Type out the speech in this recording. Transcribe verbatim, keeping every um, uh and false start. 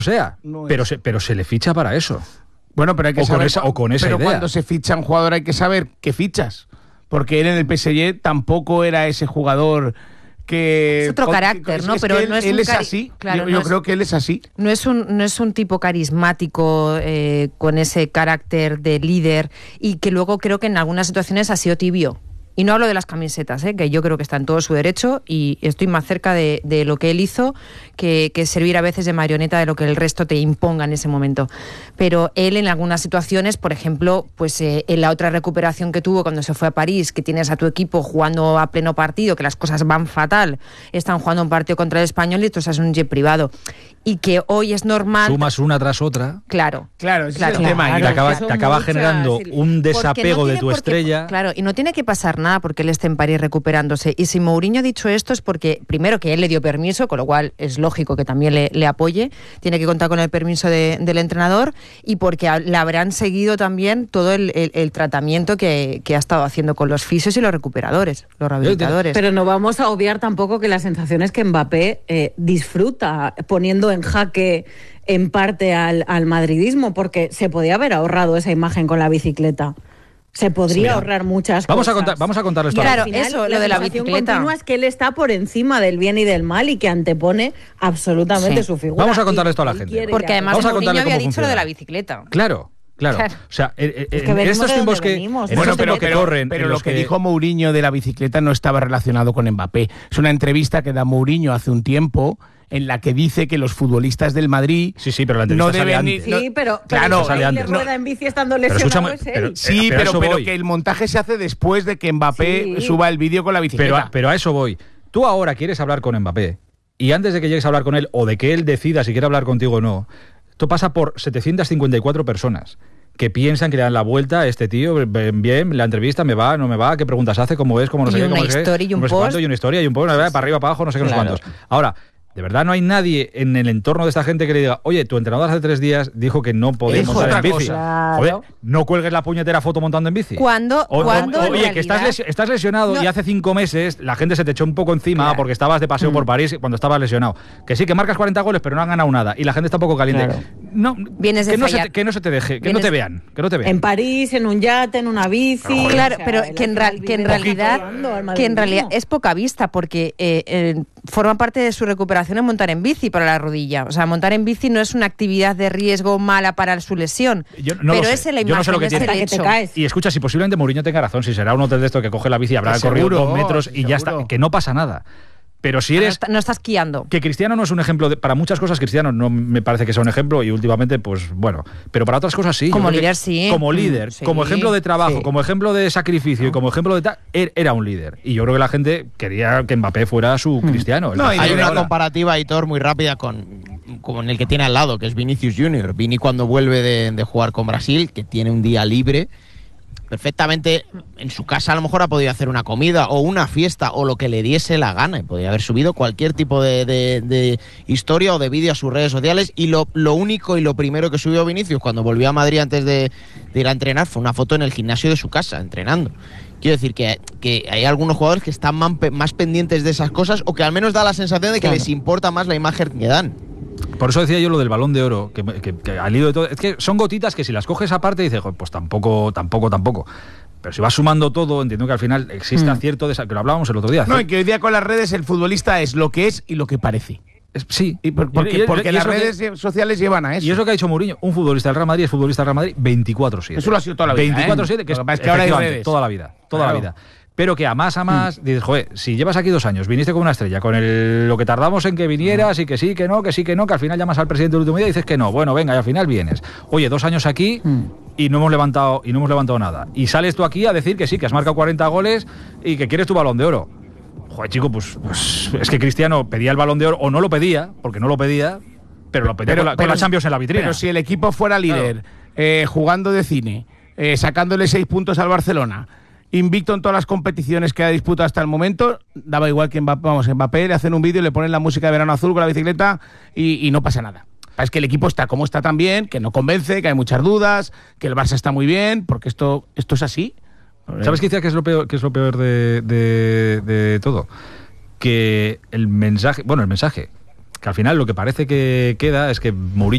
sea, no pero, se, pero se le ficha para eso. Bueno, pero hay que o saber... Con esa, o con esa pero idea. cuando se ficha un jugador hay que saber qué fichas. Porque él en el P S G tampoco era ese jugador... Que, es otro con, carácter, que, ¿no? Es pero él, no es él un es cari- así. Claro, yo yo no creo es, que él es así. No es un, no es un tipo carismático eh, con ese carácter de líder y que luego creo que en algunas situaciones ha sido tibio. Y no hablo de las camisetas, ¿eh? Que yo creo que está en todo su derecho y estoy más cerca de, de lo que él hizo que, que servir a veces de marioneta de lo que el resto te imponga en ese momento. Pero él en algunas situaciones, por ejemplo, pues eh, en la otra recuperación que tuvo cuando se fue a París, que tienes a tu equipo jugando a pleno partido, que las cosas van fatal, están jugando un partido contra el Español y tú estás en un jet privado. Y que hoy es normal... Sumas una tras otra. Claro. Claro, ese claro, es el tema. claro, Y te acaba, que te acaba muchas, generando sí, un desapego no de tu qué, estrella. Claro, y no tiene que pasar nada porque él esté en París recuperándose. Y si Mourinho ha dicho esto es porque, primero, que él le dio permiso, con lo cual es lógico que también le, le apoye. Tiene que contar con el permiso de, del entrenador y porque le habrán seguido también todo el, el, el tratamiento que, que ha estado haciendo con los fisios y los recuperadores, los rehabilitadores. Pero no vamos a obviar tampoco que la sensación es que Mbappé eh, disfruta poniendo en jaque en parte al, al madridismo, porque se podía haber ahorrado esa imagen con la bicicleta. Se podría sí, ahorrar muchas vamos cosas. A contar, vamos a contarles todo. Claro, final, eso, la lo de la sensación bicicleta. continua es que él está por encima del bien y del mal y que antepone absolutamente sí. su figura. Vamos a contarles esto a la gente. Porque además vamos a Mourinho había dicho funciona. lo de la bicicleta. Claro. Claro, claro. o sea, eh, eh, es que en estos tiempos que, venimos, en bueno, estos pero, tiempos que pero, corren, pero en lo los que, que dijo Mourinho de la bicicleta no estaba relacionado con Mbappé. Es una entrevista que da Mourinho hace un tiempo en la que dice que los futbolistas del Madrid sí, sí, pero la entrevista no sale deben antes. No, sí, pero, claro, pero sale le rueda en bici estando lesionado es él. Pero, sí, pero, pero, pero voy. que el montaje se hace después de que Mbappé sí. suba el vídeo con la bicicleta. Pero, pero a eso voy. Tú ahora quieres hablar con Mbappé y antes de que llegues a hablar con él o de que él decida si quiere hablar contigo o no, esto pasa por setecientas cincuenta y cuatro personas que piensan que le dan la vuelta a este tío, bien, la entrevista, me va, no me va, qué preguntas hace, cómo es, cómo no sé qué, cómo una historia y un post. Y una historia y un post, para arriba, para abajo, no sé qué, no sé cuántos. Ahora, de verdad no hay nadie en el entorno de esta gente que le diga, oye, tu entrenador hace tres días dijo que no podéis montar en bici. Claro. Joder, no cuelgues la puñetera foto montando en bici. ¿Cuándo? O, ¿cuándo o, en oye, realidad? que estás, lesi estás lesionado no. y hace cinco meses la gente se te echó un poco encima claro. porque estabas de paseo mm. por París cuando estabas lesionado. Que sí, que marcas cuarenta goles, pero no han ganado nada y la gente está un poco caliente. Claro. No, Vienes de que, no se fallar. te, que no se te deje, que Vienes... no te vean, que no te vean. En París, en un yate, en una bici. Claro, o sea, pero que en, real, que en realidad que en realidad es poca vista porque eh, eh, forma parte de su recuperación en montar en bici para la rodilla. O sea, montar en bici no es una actividad de riesgo mala para su lesión. Yo no pero lo sé. es la imagen, Yo no sé lo que es tiene. el Que te hecho. caes. Y escucha, si posiblemente Mourinho tenga razón, si será uno de estos que coge la bici y habrá Que corrido seguro, dos metros y seguro. ya está, que no pasa nada. Pero si eres... No, está, no estás guiando. Que Cristiano no es un ejemplo, de, para muchas cosas Cristiano no me parece que sea un ejemplo y últimamente, pues bueno, pero para otras cosas sí. Como Yo creo líder que, sí. Como líder, Sí. como ejemplo de trabajo, Sí. como ejemplo de sacrificio y como ejemplo de tal, er, era un líder. Y yo creo que la gente quería que Mbappé fuera su Cristiano. No, y Hay una ahora. comparativa, Hitor, muy rápida con, con el que tiene al lado, que es Vinicius Junior Vini cuando vuelve de, de jugar con Brasil, que tiene un día libre, perfectamente en su casa a lo mejor ha podido hacer una comida o una fiesta o lo que le diese la gana y podría haber subido cualquier tipo de, de, de historia o de vídeo a sus redes sociales y lo, lo único y lo primero que subió Vinicius cuando volvió a Madrid antes de, de ir a entrenar fue una foto en el gimnasio de su casa, entrenando. Quiero decir que, que hay algunos jugadores que están más, más pendientes de esas cosas o que al menos da la sensación de que claro. les importa más la imagen que dan. Por eso decía yo lo del Balón de Oro, que, que, que al hilo de todo, es que son gotitas que si las coges aparte dices, pues tampoco, tampoco, tampoco. Pero si vas sumando todo, entiendo que al final existe Mm. acierto, de esa, que lo hablábamos el otro día. No, y que hoy día con las redes el futbolista es lo que es y lo que parece. Es, sí, Y por- porque Y- y- porque y las eso que- redes sociales llevan a eso. Y eso que ha dicho Mourinho, un futbolista del Real Madrid es futbolista del Real Madrid veinticuatro siete. Eso lo ha sido toda la vida, veinticuatro siete, ¿eh? que es, Lo que pasa es que ahora hay efectivamente, redes. toda la vida, toda Claro. la vida. Pero que a más a más dices, joder, si llevas aquí dos años, viniste con una estrella, con el, lo que tardamos en que vinieras y que sí, que no, que sí, que no, que al final llamas al presidente del último día y dices que no, bueno, venga, y al final vienes. Oye, dos años aquí y no hemos levantado y no hemos levantado nada. Y sales tú aquí a decir que sí, que has marcado cuarenta goles y que quieres tu Balón de Oro. Joder, chico, pues, pues es que Cristiano pedía el Balón de Oro o no lo pedía, porque no lo pedía, pero lo pedía Pero- con, la, con pero- la Champions en la vitrina. Pero si el equipo fuera líder, eh, jugando de cine, eh, sacándole seis puntos al Barcelona, invicto en todas las competiciones que ha disputado hasta el momento, daba igual que Mbappé, vamos, Mbappé le hacen un vídeo y le ponen la música de Verano Azul con la bicicleta y, y no pasa nada. Es que el equipo está como está también, que no convence, que hay muchas dudas, que el Barça está muy bien, porque esto, esto es así. ¿Sabes qué decía que es lo peor, que es lo peor de, de, de todo? Que el mensaje, bueno, el mensaje, que al final lo que parece que queda es que Mourinho